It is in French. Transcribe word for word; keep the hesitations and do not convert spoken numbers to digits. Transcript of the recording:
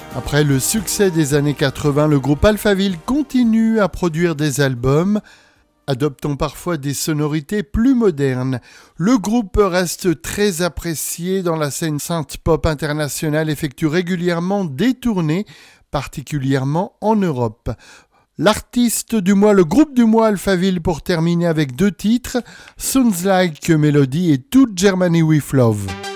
Après le succès des années quatre-vingts, le groupe Alphaville continue à produire des albums, adoptant parfois des sonorités plus modernes. Le groupe reste très apprécié dans la scène synth-pop internationale, effectue régulièrement des tournées, particulièrement en Europe. L'artiste du mois, le groupe du mois Alphaville pour terminer avec deux titres, Sounds Like a Melody et To Germany With Love.